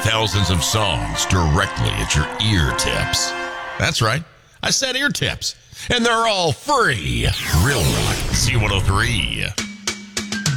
thousands of songs directly at your ear tips. That's right. I said ear tips. And they're all free. Real Rock Z103.